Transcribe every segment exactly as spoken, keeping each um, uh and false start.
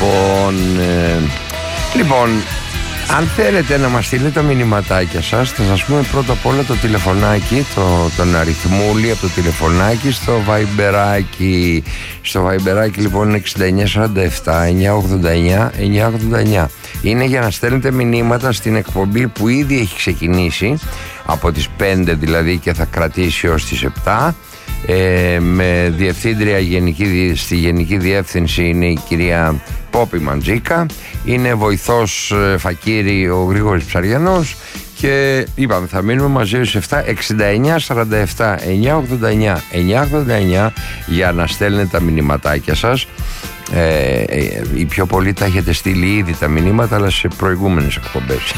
Λοιπόν, ε, λοιπόν, αν θέλετε να μας στείλετε τα μηνυματάκια σας, θα σας πούμε πρώτα απ' όλα το τηλεφωνάκι, το, τον αριθμούλι από το τηλεφωνάκι στο βαϊμπεράκι. Στο βαϊμπεράκι λοιπόν είναι εξήντα εννιά σαράντα επτά εννιακόσια ογδόντα εννιά εννιακόσια ογδόντα εννιά. Είναι για να στέλνετε μηνύματα στην εκπομπή που ήδη έχει ξεκινήσει, από τις πέντε δηλαδή, και θα κρατήσει ως τις επτά. Ε, με διευθύντρια γενική, στη Γενική Διεύθυνση είναι η κυρία Πόπη Μαντζίκα, είναι βοηθός ε, φακύρη ο Γρήγορης Ψαριανός, και είπαμε θα μείνουμε μαζί στις επτά. Εξήντα εννιά σαράντα επτά εννιακόσια ογδόντα εννιά εννιακόσια ογδόντα εννιά για να στέλνετε τα μηνυματάκια σας. ε, ε, οι πιο πολλοί τα έχετε στείλει ήδη τα μηνύματα, αλλά σε προηγούμενες εκπομπές.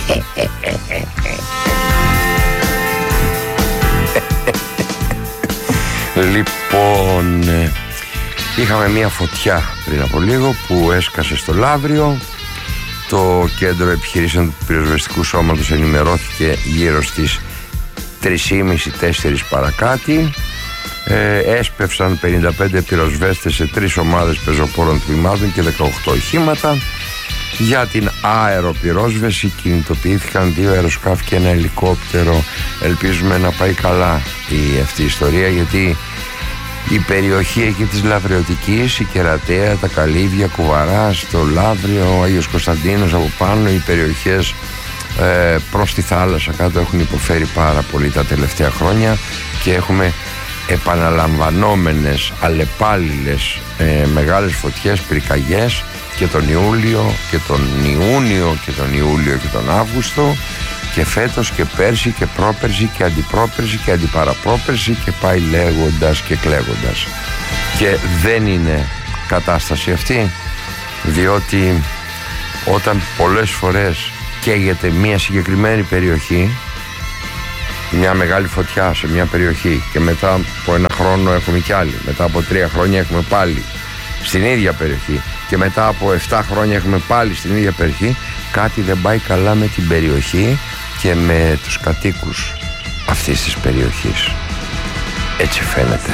Λοιπόν, είχαμε μια φωτιά πριν από λίγο που έσκασε στο Λαύριο. Το Κέντρο Επιχειρήσεων του Πυροσβεστικού Σώματος ενημερώθηκε γύρω στις τρεις και μισή τέσσερις παρακάτι. ε, Έσπευσαν πενήντα πέντε πυροσβέστες σε τρεις ομάδες πεζοπόρων τμήματων και δεκαοκτώ οχήματα. Για την αεροπυρόσβεση κινητοποιήθηκαν δύο αεροσκάφη και ένα ελικόπτερο. Ελπίζουμε να πάει καλά η αυτή η ιστορία, γιατί η περιοχή εκεί της Λαβριωτικής, η Κερατέα, τα Καλύβια, Κουβαράς, το Λαύριο, ο Άγιος Κωνσταντίνος από πάνω, οι περιοχές ε, προς τη θάλασσα κάτω έχουν υποφέρει πάρα πολύ τα τελευταία χρόνια, και έχουμε επαναλαμβανόμενες αλλεπάλληλες ε, μεγάλες φωτιές, πυρκαγιές, και τον Ιούλιο και τον Ιούνιο και τον Ιούλιο και τον Αύγουστο, και φέτος και πέρσι και πρόπερσι και αντιπρόπερσι και αντιπαραπρόπερσι, και πάει λέγοντας και κλαίγοντας. Και δεν είναι κατάσταση αυτή, διότι όταν πολλές φορές καίγεται μια συγκεκριμένη περιοχή, μια μεγάλη φωτιά σε μια περιοχή, και μετά από ένα χρόνο έχουμε κι άλλη, μετά από τρία χρόνια έχουμε πάλι στην ίδια περιοχή, και μετά από επτά χρόνια έχουμε πάλι στην ίδια περιοχή, κάτι δεν πάει καλά με την περιοχή και με τους κατοίκους αυτής της περιοχής. Έτσι φαίνεται.